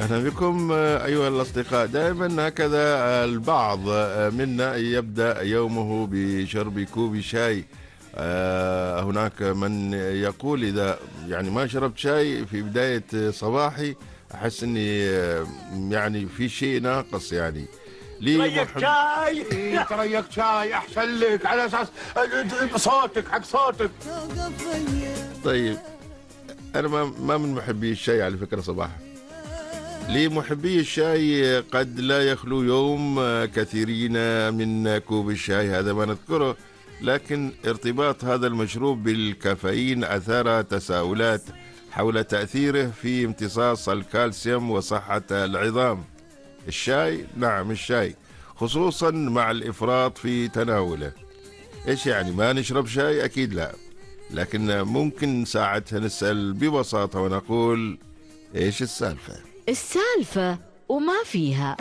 أهلا بكم أيها الأصدقاء. دائما هكذا البعض منا يبدأ يومه بشرب كوب شاي. هناك من يقول إذا يعني ما شربت شاي في بداية صباحي أحس أني يعني في شيء ناقص. يعني لي تريك محب. شاي. تريك شاي احسن لك على اساس صوتك حق صوتك. طيب أنا ما من محبي الشاي على فكرة صباحا. لمحبي الشاي قد لا يخلو يوم كثيرين من كوب الشاي، هذا ما نذكره، لكن ارتباط هذا المشروب بالكافيين أثار تساؤلات حول تأثيره في امتصاص الكالسيوم وصحة العظام. الشاي، نعم الشاي، خصوصا مع الإفراط في تناوله. إيش يعني ما نشرب شاي؟ أكيد لا، لكن ممكن ساعتها نسأل ببساطة ونقول إيش السالفة؟ السالفة وما فيها.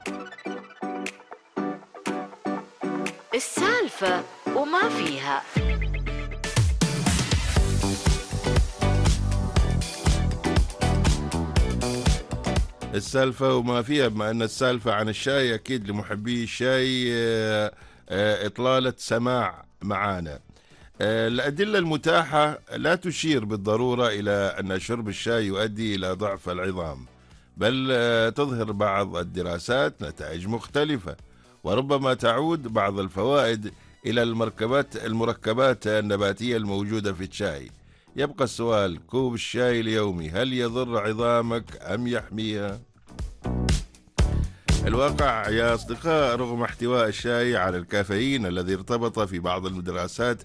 السالفة وما فيها. السالفة وما فيها، بما أن السالفة عن الشاي أكيد لمحبي الشاي إطلالة سماع معانا. الأدلة المتاحة لا تشير بالضرورة إلى أن شرب الشاي يؤدي إلى ضعف العظام، بل تظهر بعض الدراسات نتائج مختلفة، وربما تعود بعض الفوائد إلى المركبات النباتية الموجودة في الشاي. يبقى السؤال: كوب الشاي اليومي هل يضر عظامك أم يحميها؟ الواقع يا أصدقاء، رغم احتواء الشاي على الكافيين الذي ارتبط في بعض الدراسات